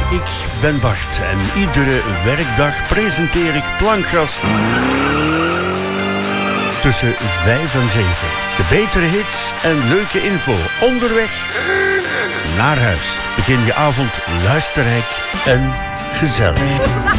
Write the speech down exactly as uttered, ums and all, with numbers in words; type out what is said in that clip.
ik ben Bart en iedere werkdag presenteer ik Plankgas tussen vijf en zeven. De betere hits en leuke info onderweg naar huis. Begin je avond luisterrijk en gezellig.